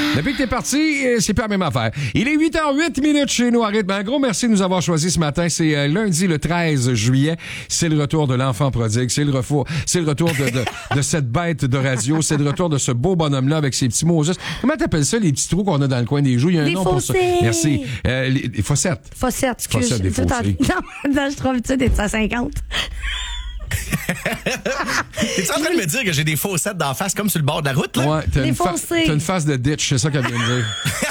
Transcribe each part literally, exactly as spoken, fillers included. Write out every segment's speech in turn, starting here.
Depuis que t'es parti, c'est plus la même affaire. Il est huit heures huit minutes chez nous à rythme. Un gros merci de nous avoir choisis ce matin. C'est euh, lundi le treize juillet. C'est le retour de l'enfant prodigue. C'est le retour, c'est le retour de, de, de cette bête de radio. C'est le retour de ce beau bonhomme-là avec ses petits mots juste. Comment t'appelles ça, les petits trous qu'on a dans le coin des joues? Il y a un les nom fossettes. pour ça. Merci. Euh, les, les fossettes. Fossettes, excuse. Fossettes, des Tout en- fossés. Non, non, je trouve habituée d'être à cinquante. T'es-tu en train de me dire que j'ai des faussettes d'en face comme sur le bord de la route, là? Ouais, t'as Les une, fa- fossés. t'as une face de ditch, c'est ça qu'elle vient de dire.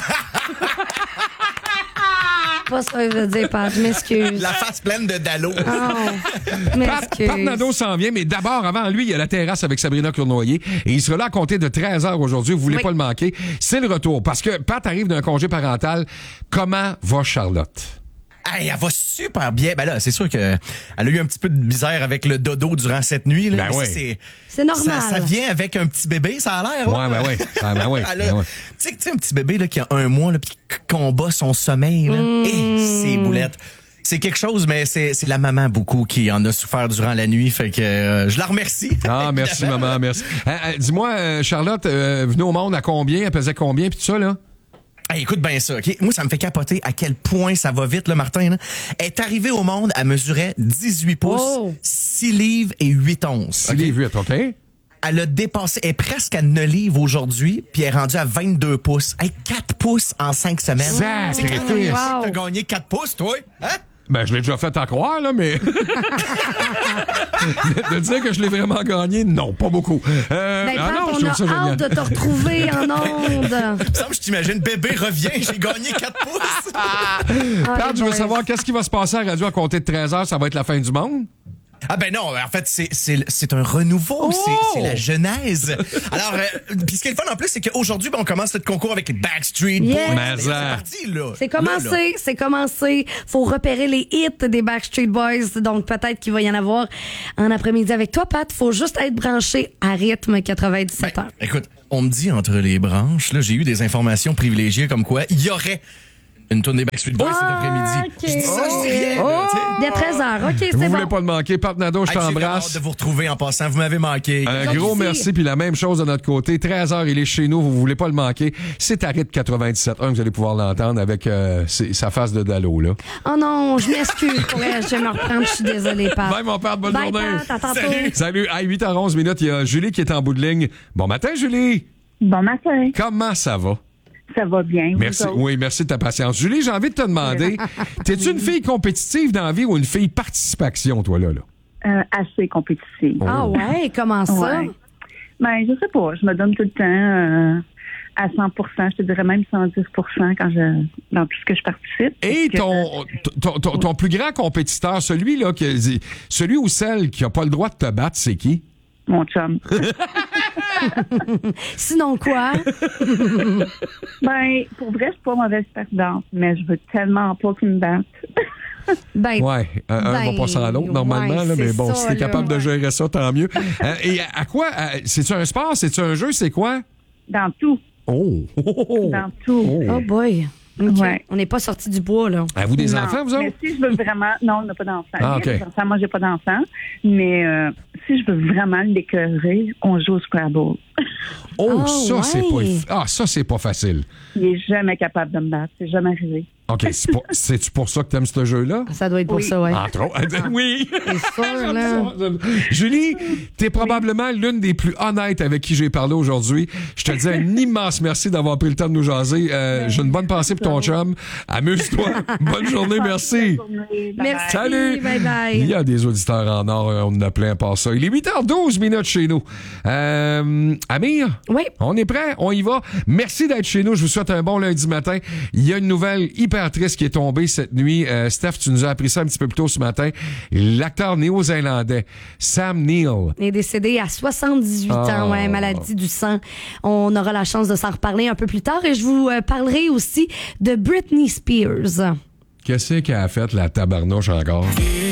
Pas ça que je veux dire, Pat. Je m'excuse. La face pleine de dallo. Oh, Pat, m'excuse. Pat Nadeau s'en vient, mais d'abord, avant lui, il y a la terrasse avec Sabrina Cournoyer. Et il sera là à compter de treize heures aujourd'hui. Vous voulez Oui. pas le manquer. C'est le retour. Parce que Pat arrive d'un congé parental. Comment va Charlotte? Hey, elle va super bien. Ben là, c'est sûr que elle a eu un petit peu de misère avec le dodo durant cette nuit. Là. Ben Mais ça, oui. c'est, C'est normal. Ça, ça vient avec un petit bébé, ça a l'air. Ouais, ben oui. Ah, ben oui. Elle a- Ben oui. Tu sais, tu sais, un petit bébé là, qui a un mois, là, puis qui combat son sommeil. Là. Mm. Et c'est boulette. C'est quelque chose, mais c'est, c'est la maman beaucoup qui en a souffert durant la nuit. Fait que euh, je la remercie. Ah, merci, maman, merci. Euh, euh, dis-moi, euh, Charlotte, euh, venue au monde à combien? Elle pesait combien? Puis tout ça, là? Hey, écoute bien ça, OK? Moi, ça me fait capoter à quel point ça va vite, là, Martin. Là. Elle est arrivée au monde, elle mesurait dix-huit pouces, Oh. six livres et huit onces. OK, huit, OK? Elle a dépassé, elle est presque à neuf livres aujourd'hui, puis elle est rendue à vingt-deux pouces. Hey, quatre pouces en cinq semaines. Sacrifice. Wow. T'as gagné quatre pouces, toi? Hein? Ben, je l'ai déjà fait en croire, là, mais... de dire que je l'ai vraiment gagné, non, pas beaucoup. Euh, Ben, ah Pat, non, je on trouve a ça génial. hâte de te retrouver en ondes. Il me semble que je t'imagine, bébé revient, j'ai gagné quatre pouces. Pat, je veux boys. savoir qu'est-ce qui va se passer à la radio à compter de treize heures. Ça va être la fin du monde? Ah ben non, en fait, c'est, c'est, c'est un renouveau, c'est, c'est la genèse. Alors, euh, puis ce qui est le fun en plus, c'est qu'aujourd'hui, ben, on commence notre concours avec les Backstreet Boys. Yeah. Mais C'est ça. parti, là. C'est Là, là. commencé, c'est commencé. Faut repérer les hits des Backstreet Boys. Donc, peut-être qu'il va y en avoir en après-midi avec toi, Pat. Faut juste être branché à rythme quatre-vingt-dix-sept Ben, heures. écoute, on me dit entre les branches, là, j'ai eu des informations privilégiées comme quoi il y aurait une tournée Backstreet Boys cet après-midi. OK. Je dis ça, je dis rien, là, tu sais. Dès treize heures. OK, c'est Vous bon. voulez pas le manquer. Pat Nadeau, je Hey, j'ai vraiment hâte t'embrasse. de vous retrouver en passant. Vous m'avez manqué. Un Nous gros autres merci, aussi. puis la même chose de notre côté. treize heures, il est chez nous, vous voulez pas le manquer. C'est à rythme quatre-vingt-dix-sept un, vous allez pouvoir l'entendre avec euh, ses- sa face de Dallo, là. Oh non, je m'excuse pour elle. Je vais me reprendre. Je suis désolée, Pat. Bye, mon père, bonne Bye, journée. Pat. À tantôt. Salut. Salut. À huit heures onze minutes, il y a Julie qui est en bout de ligne. Bon matin, Julie. Bon matin, Comment ça va? ça va bien. vous Merci. autres? Oui, merci de ta patience. Julie, j'ai envie de te demander, t'es-tu une fille compétitive dans la vie ou une fille participation, toi, là? là? Euh, assez compétitive. Ah ouais, comment ça? Ouais. Ben, je sais pas, je me donne tout le temps euh, à cent pour cent, je te dirais même cent dix pour cent quand je, dans tout ce que je participe. Et Parce que, ton, ton, ton, ton plus grand compétiteur, celui là, qui, celui ou celle qui a pas le droit de te battre, c'est qui? mon chum. Sinon quoi? Ben, pour vrai, je suis pas mauvaise perdante, mais je veux tellement pas qu'il me batte. Ben, Ouais, un, un ben, va pas sans l'autre normalement, ouais, là, mais c'est bon, ça, si t'es là. capable de gérer ça, tant mieux. Euh, et à, à quoi? euh, c'est-tu un sport? C'est-tu un jeu? C'est quoi? Dans tout. Oh! oh, oh. Dans tout. oh boy. OK. Ouais. On n'est pas sorti du bois, là. Avez-vous des Non, enfants, vous autres? mais si je veux vraiment... Non, on n'a pas d'enfants. Ah, Il y a OK. des enfants, moi, j'ai pas d'enfants. Mais euh, si je veux vraiment l'écœurer, on joue au Scrabble. Oh, Ah, ça, ouais. c'est pas... Ah, ça, c'est pas facile. Il est jamais capable de me battre. C'est jamais arrivé. OK, c'est pas- c'est-tu pour ça que t'aimes ce jeu-là? Ça doit être pour Oui. ça, ouais. Entre autres. Oui! C'est sûr, là. Julie, t'es probablement l'une des plus honnêtes avec qui j'ai parlé aujourd'hui. Je te dis un immense merci d'avoir pris le temps de nous jaser. Euh, j'ai une bonne pensée pour ton chum. Amuse-toi. Bonne journée, merci. Bonne journée. Bye Merci. bye. Salut! Bye bye. Il y a des auditeurs en or, euh, on en a plein par ça. Il est huit heures douze minutes chez nous. Euh, Amir? Oui. On est prêt? On y va. Merci d'être chez nous. Je vous souhaite un bon lundi matin. Il y a une nouvelle hyper triste qui est tombée cette nuit. Euh, Steph, tu nous as appris ça un petit peu plus tôt ce matin. L'acteur néo-zélandais Sam Neill. Il est décédé à soixante-dix-huit ans, Oh. ouais, maladie du sang. On aura la chance de s'en reparler un peu plus tard et je vous euh, parlerai aussi de Britney Spears. Qu'est-ce qu'elle a fait, la tabarnouche, encore?